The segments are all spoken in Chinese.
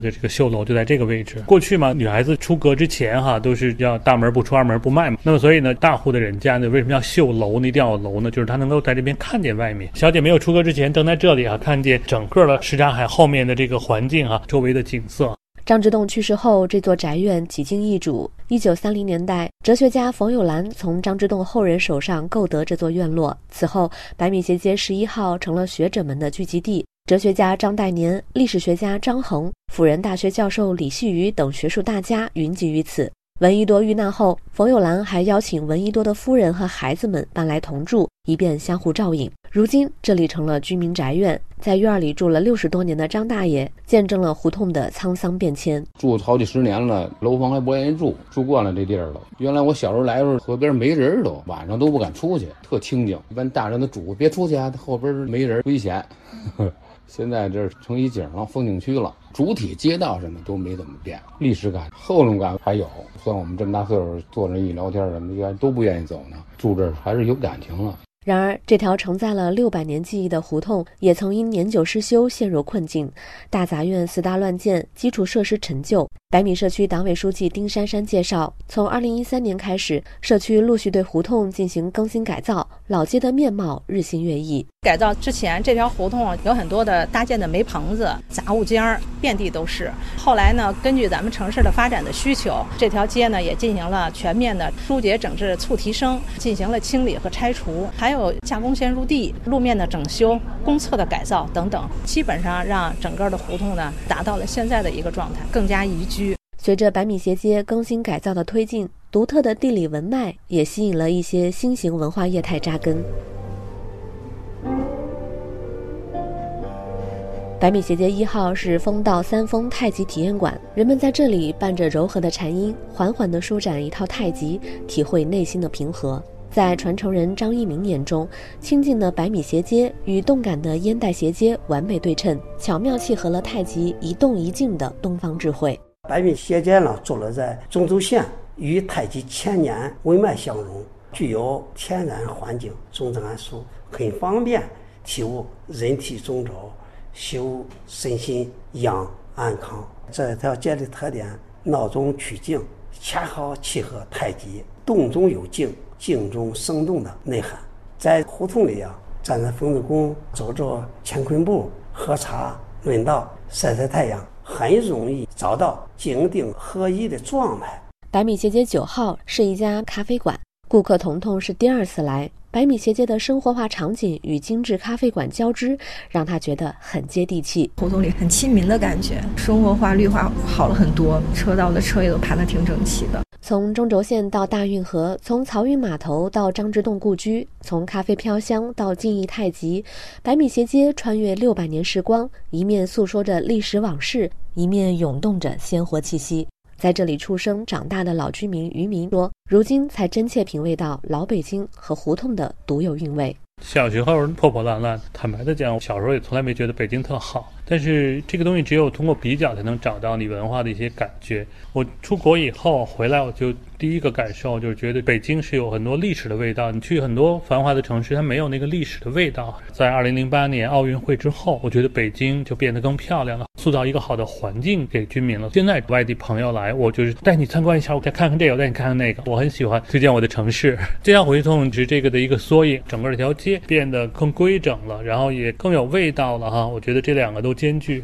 这个绣楼就在这个位置。过去嘛，女孩子出阁之前都是要大门不出二门不迈嘛。那么所以呢，大户的人家呢，为什么要绣楼呢？一定要有楼呢？就是她能够在这边看见外面。小姐没有出阁之前，登在这里看见整个的什刹海后面的这个环境周围的景色。 张之洞去世后，这座宅院几经易主。1930年代，哲学家冯友兰从张之洞后人手上购得这座院落。此后，百米斜街11号成了学者们的聚集地。哲学家张岱年、历史学家张衡、辅仁大学教授李细瑜等学术大家云集于此。闻一多遇难后，冯友兰还邀请闻一多的夫人和孩子们搬来同住，以便相互照应。如今这里成了居民宅院，在院里住了60多年的张大爷见证了胡同的沧桑变迁。 住好几十年了，楼房还不愿意住惯了这地儿了。原来我小时候来的时候，河边没人，都晚上都不敢出去，特清静。一般大人都嘱别出去后边没人危险。现在这成一景了，风景区了，主体街道什么都没怎么变，历史感、厚重感还有。像我们这么大岁数坐那一聊天什么的，都不愿意走呢。住这儿还是有感情了。 然而，这条承载了600年记忆的胡同，也曾因年久失修陷入困境。大杂院4大乱建，基础设施陈旧。百米社区党委书记丁珊珊介绍，从2013年开始，社区陆续对胡同进行更新改造，老街的面貌日新月异。 改造之前，这条胡同有很多的搭建的煤棚子、杂物间，遍地都是。后来呢，根据咱们城市的发展的需求，这条街呢也进行了全面的疏解整治促提升，进行了清理和拆除，还有加工线入地、路面的整修、公厕的改造等等，基本上让整个的胡同呢达到了现在的一个状态，更加宜居。 随着百米斜街更新改造的推进，独特的地理文脉也吸引了一些新型文化业态扎根。百米斜街1号是风道3峰太极体验馆，人们在这里伴着柔和的禅音，缓缓地舒展一套太极，体会内心的平和。在传承人张一鸣眼中，清静的百米斜街与动感的烟袋斜街完美对称，巧妙契合了太极一动一静的东方智慧。 百米斜街呢，坐落在中轴线，与太极千年文脉相融，具有天然环境、中正安舒，很方便体悟人体中轴，修身心养安康。这条街的特点，闹中取静，恰好契合太极动中有静，静中生动的内涵。在胡同里站在冯子宫，走走乾坤步，喝茶论道，晒晒太阳，很容易找到静定合一的状态。 百米斜街9号是一家咖啡馆，顾客彤彤是第2次来。百米斜街的生活化场景与精致咖啡馆交织，让他觉得很接地气。 胡同里很亲民的感觉，生活化绿化好了很多，车道的车也都排得挺整齐的。 从中轴线到大运河，从漕运码头到张之洞故居，从咖啡飘香到记忆太极，百米斜街穿越600年时光，一面诉说着历史往事，一面涌动着鲜活气息。在这里出生长大的老居民于明说，如今才真切品味到老北京和胡同的独有韵味。 小时候破破烂烂，坦白的讲，小时候也从来没觉得北京特好，但是这个东西只有通过比较才能找到你文化的一些感觉。我出国以后回来，我就第一个感受就是觉得北京是有很多历史的味道，你去很多繁华的城市它没有那个历史的味道。在2008年奥运会之后，我觉得北京就变得更漂亮了，塑造一个好的环境给居民了。现在外地朋友来，我就是带你参观一下，我再看看这个，我带你看看那个，我很喜欢推荐我的城市。这条胡同是这个的一个缩影，整个这条街变得更规整了，然后也更有味道了我觉得这两个都兼具。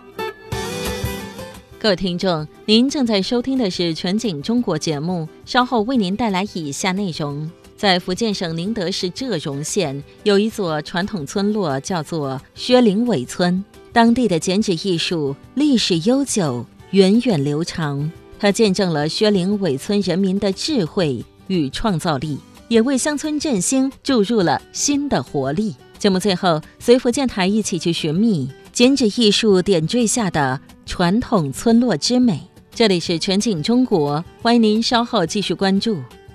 各位听众，您正在收听的是全景中国节目，稍后为您带来以下内容。在福建省宁德市浙荣县有一座传统村落，叫做薛岭尾村。当地的剪纸艺术历史悠久，源远流长，它见证了薛岭尾村人民的智慧与创造力，也为乡村振兴注入了新的活力。节目最后，随福建台一起去寻觅剪纸艺术点缀下的传统村落之美。这里是全景中国，欢迎您稍后继续关注。